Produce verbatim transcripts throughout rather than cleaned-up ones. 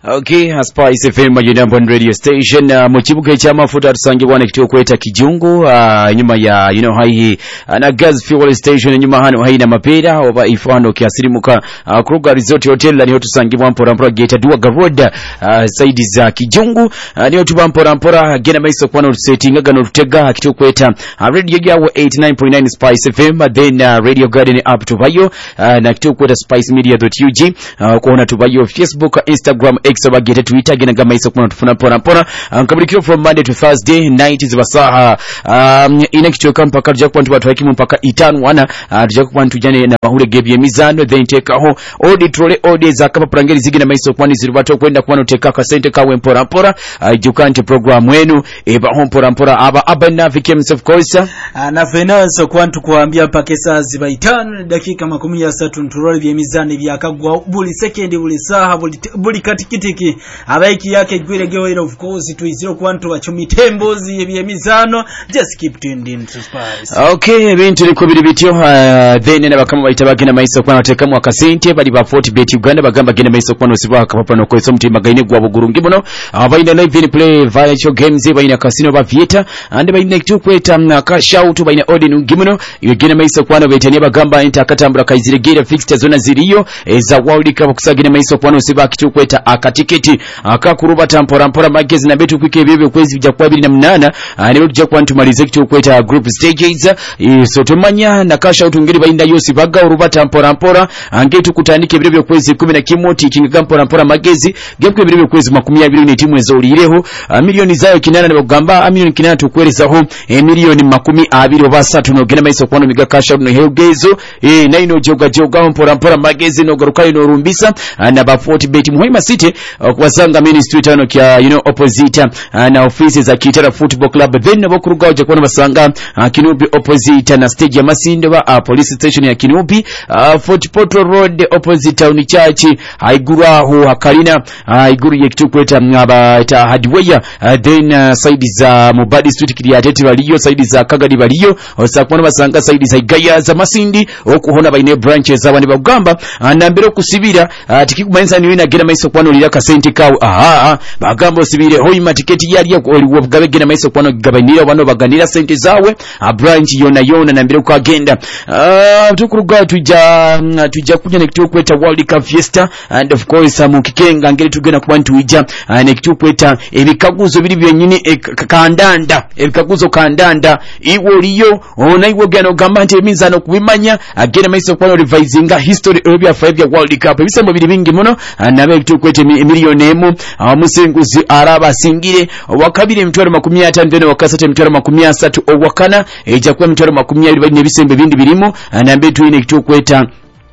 Okay, Spice F M Number One Radio Station. Uh, Mukibuga ky'amafuta tusangibwa ne kityo kweta kijungu uh, nyuma ya you know hai uh, na gas fuel station nyuma hano haina mapera oba ifano kiasirimuka uh, Kruger Resort Hotel niho tusangibwa mpora mpora geta duwa garoda uh, saidi za kijungu uh, niho tuba mpora mpora gena maiso kwano setting gano tutega kityo kweta uh, radio yawo eighty-nine point nine Spice F M, then uh, Radio Garden up to bayo uh, na kityo kweta spice media dot u g uh, kuona tubayo Facebook, Instagram, X bagete Twitter gena gama iso kuna tufuna pona pona nkabulikiro um, from Monday to Thursday night zibasaha um, ina kichoka mpaka tujja kubantu batwakimu mpaka itanu wana uh, tujja kubantu jane na mahule gebye mizano then take aho audit role audit za kama prangeri zigina maiso kwani zilibato kwenda kwano teka ka sente kawe mpora mpora uh, jukanti program wenu eba home pora mpora aba abana victims of course uh, na finance kwantu kuambia pakesa ziba itanu dakika makumi ya satu nturole bye mizano byakagwa buli second buli saha buli, buli katikitiki abaiki yake gwiregewe of course tuiziro kwantu bachumitembozi ebye mizano just keep tuned in to Spice. Okay, ebintu liko biri bityo uh, then na bakama baita bagina maiso kwana tekamu akasente bali ba forty bet Uganda bagamba gina maiso kwana siba kapapa no kweso mtima gaine gwa bugurungi buno abaina live in play virtual games baina casino ba vieta and baina kitu kweta na cash out baina odin ngimuno yegina maiso kwana betania bagamba intakatambura kaizirigera fixed zona ziriyo za World Cup kusagina maiso kwana siba kitu kweta akatiketi akakuruba tampora mpora magezi na betu kwike bibyo kwezi bya kwa bili na mnana niwe tujja kwantumalize kitu kweta group stages so tumanya na kasha utungiri bainda yosi baga uruba tampora mpora angetu kutandike bibyo kwezi kumi na kimoti kinga mpora mpora magezi gekwe bibyo kwezi makumi abiri ne timu ezo lireho milioni zayo kinana ne bagamba milioni kinana tukwerezaho milioni makumi abiri obasatu no gena maiso kwano miga kasha no hegezo eh naino joga joga mpora mpora magezi no garukayo no rumbisa na ba forty bet muhima city kwasanga ministry tano kya you know opposite uh, na ofisi za Kitara Football Club then nabo kurugaje kwa basanga uh, Kinubi opposite na stage ya Masinde wa uh, police station ya Kinubi uh, Fort Portal Road opposite town church haiguru aho hakalina haiguru uh, yekitu kweta ngaba ta hardware uh, then uh, side za Mubadi Street kiliatete baliyo side za Kagadi baliyo osakwana basanga side za Igaya za Masindi okuhona baine branches za bani bagamba uh, nambero kusibira uh, tikikumanisa niwe na gena maiso kwano lira kasente kawo aha bagambo sibire hoima tiketi yali oliwo bugabegena maiso kwano gabanira bano baganira sente zawe a branch yona yona nambire ko agenda uh, tukuruga tuja tuja kuja ne kitu kweta World Cup Fiesta and of course mu kikenga ngere tugena kubantu ija uh, ne kitu kweta ebikaguzo biri byenyini e, kandanda ebikaguzo kandanda iwo liyo ona iwo gano gamba nti emizano kubimanya agena maiso kwano revisinga history ebya five ya World Cup ebisembo biri bingi muno uh, nabe kitu kweta milioni emu amusenguzi araba singire wakabiri mtwaro makumi atano ndene wakasate mtwaro makumi asatu owakana eja kwa mtwaro makumi abiri bali nebisembe bindi birimo nambe tuine kitu kweta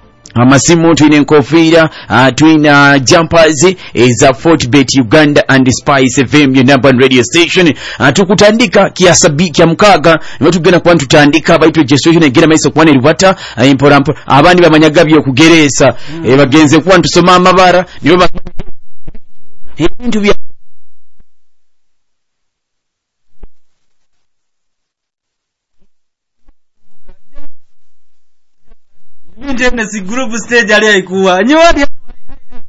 amasimu tuine nkofira uh, tuina jumpers za Fort Bet Uganda and Spice F M your number one radio station uh, tukutandika kiasabi kya mkaga niwe tugena kwa tutandika baitu registration egera maiso kwane ribata uh, imporampo abandi bamanyagabi okugeresa mm. e bagenze kwa ntusoma amabara niwe ibintu bya Internet group stage ali aikuwa nyoti